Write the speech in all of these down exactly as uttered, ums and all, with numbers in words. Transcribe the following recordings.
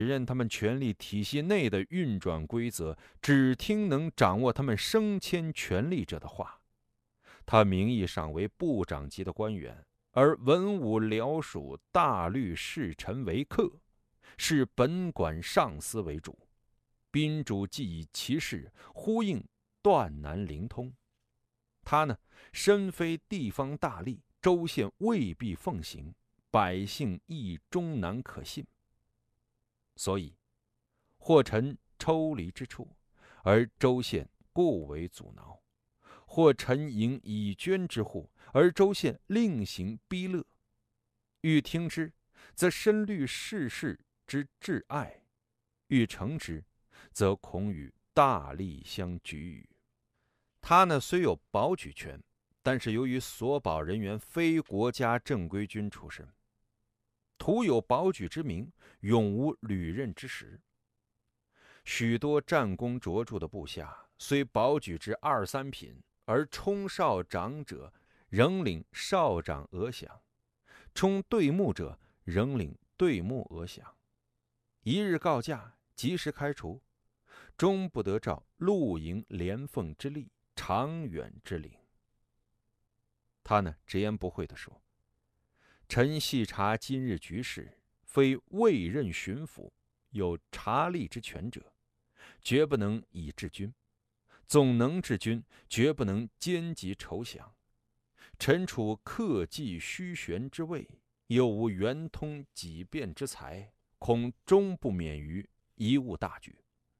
认他们权力体系内的运转规则，只听能掌握他们升迁权力者的话。他名义上为部长级的官员，而文武僚属、大律侍臣为客，视本管上司为主。宾主既以其事，呼应断难灵通。他呢，身非地方大吏，州县未必奉行，百姓亦终难可信。所以，或臣抽离之处，而州县故为阻挠；或臣营以捐之户，而州县另行逼勒。欲听之，则深虑世事之至爱；欲成之，则恐与大利相举语。他呢，虽有保举权，但是由于所保人员非国家正规军出身，徒有保举之名，永无履任之实。许多战功卓著的部下，虽保举至二三品，而冲少长者仍领少长额饷，冲队目者仍领队目额饷。一日告假，及时开除，终不得照露营连凤之例，长远之领。他呢，直言不讳地说：“臣细察今日局势，非未任巡抚，有察吏之权者，绝不能以治军；总能治军，绝不能兼及筹饷。臣处克计虚悬之位，又无圆通己变之才，恐终不免于贻误大局。”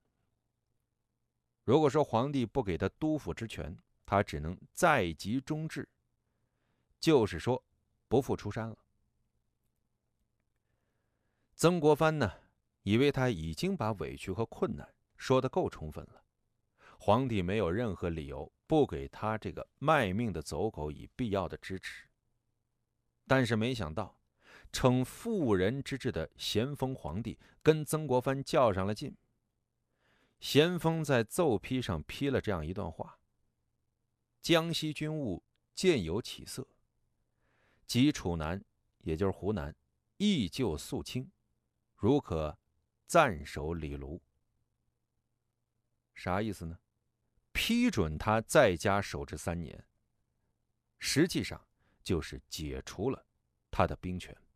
如果说皇帝不给他督抚之权，他只能在即终治，就是说不复出山了。曾国藩呢，以为他已经把委屈和困难说得够充分了，皇帝没有任何理由不给他这个卖命的走狗以必要的支持。但是没想到，逞妇人之志的咸丰皇帝跟曾国藩较上了劲。咸丰在奏批上批了这样一段话：江西军务渐有起色，及楚南，也就是湖南，依旧肃清，如可暂守李卢。啥意思呢？批准他在家守制三年，实际上就是解除了他的兵权。